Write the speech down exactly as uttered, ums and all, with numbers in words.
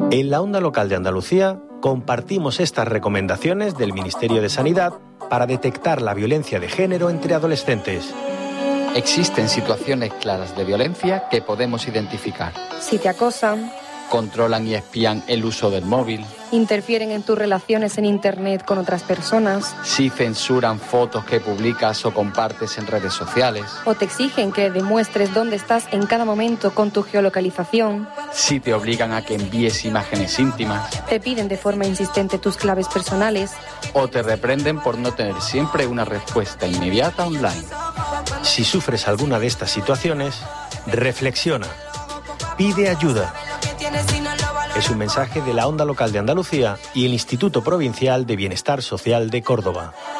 En la Onda Local de Andalucía compartimos estas recomendaciones del Ministerio de Sanidad para detectar la violencia de género entre adolescentes. Existen situaciones claras de violencia que podemos identificar. Si te acosan, controlan y espían el uso del móvil, interfieren en tus relaciones en Internet con otras personas, si censuran fotos que publicas o compartes en redes sociales, o te exigen que demuestres dónde estás en cada momento con tu geolocalización, si te obligan a que envíes imágenes íntimas, te piden de forma insistente tus claves personales, o te reprenden por no tener siempre una respuesta inmediata online. Si sufres alguna de estas situaciones, reflexiona, pide ayuda. Es un mensaje de la Onda Local de Andalucía y el Instituto Provincial de Bienestar Social de Córdoba.